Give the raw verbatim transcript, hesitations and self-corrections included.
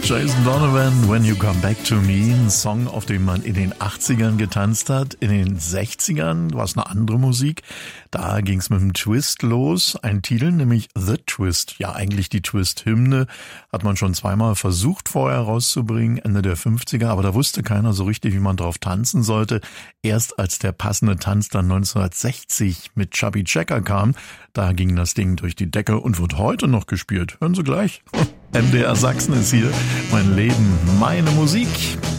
Jason Donovan, When You Come Back to Me, ein Song, auf dem man in den achtzigern getanzt hat. In den sechzigern war es eine andere Musik. Da ging es mit dem Twist los. Ein Titel, nämlich The Twist. Ja, eigentlich die Twist-Hymne. Hat man schon zweimal versucht vorher rauszubringen, Ende der fünfziger. Aber da wusste keiner so richtig, wie man drauf tanzen sollte. Erst als der passende Tanz dann neunzehnhundertsechzig mit Chubby Checker kam, da ging das Ding durch die Decke und wird heute noch gespielt. Hören Sie gleich. M D R Sachsen ist hier. Mein Leben, meine Musik.